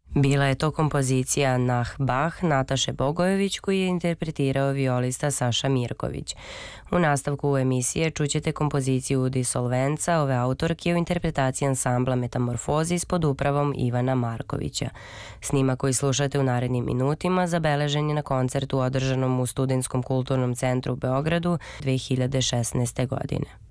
Bila je to kompozicija Nah Bah Nataše Bogojević koju je interpretirao violista Saša Mirković. U nastavku emisije čućete kompoziciju Disolvenca ove autorke u interpretaciji ansambla Metamorfozis pod upravom Ivana Markovića. Snimak koji slušate u narednim minutima zabeležen je na koncertu održanom u Studentskom kulturnom centru u Beogradu 2016. godine.